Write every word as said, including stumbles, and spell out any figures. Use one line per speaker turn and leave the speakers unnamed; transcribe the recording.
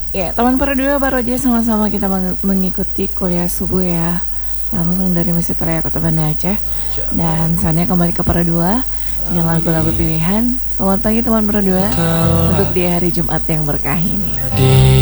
Ya, teman Perdua baru aja sama-sama kita meng- mengikuti kuliah subuh ya. Langsung dari Masjid Raya Kota Banda Aceh. Dan saatnya kembali ke Perdua dengan lagu-lagu pilihan. Selamat pagi teman Perdua untuk di hari Jumat yang berkah ini.